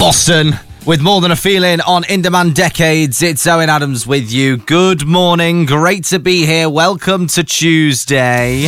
Boston with More Than a Feeling on In Demand Decades. It's Owen Adams with you. Good morning. Great to be here. Welcome to Tuesday.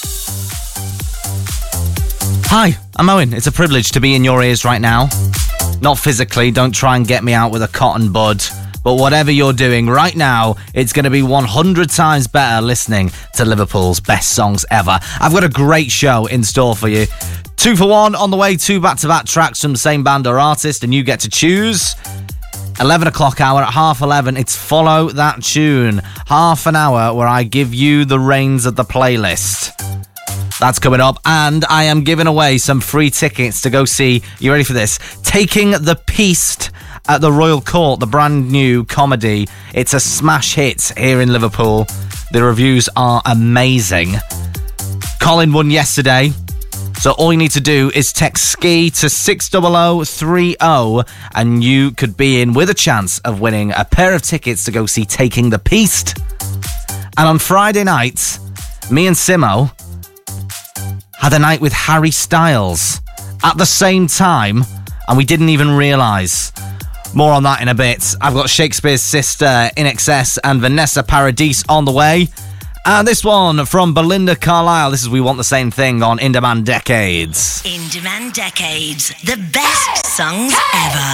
Hi, I'm Owen. It's a privilege to be in your ears right now. Not physically. Don't try and get me out with a cotton bud. But whatever you're doing right now, it's going to be 100 times better listening to Liverpool's best songs ever. I've got a great show in store for you. 2 for 1 on the way, 2 back-to-back tracks from the same band or artist, and you get to choose. 11 o'clock hour at 11:30, it's Follow That Tune. Half an hour where I give you the reins of the playlist. That's coming up, and I am giving away some free tickets to go see, you ready for this? Taking the Peast at the Royal Court, the brand new comedy. It's a smash hit here in Liverpool. The reviews are amazing. Colin won yesterday, so all you need to do is text SKI to 60030 and you could be in with a chance of winning a pair of tickets to go see Taking the Peast. And on Friday night, me and Simo had a night with Harry Styles at the same time, and we didn't even realise. More on that in a bit. I've got Shakespeare's Sister, In Excess, and Vanessa Paradis on the way. And this one from Belinda Carlisle. This is We Want the Same Thing on In Demand Decades. In Demand Decades, the best songs ever.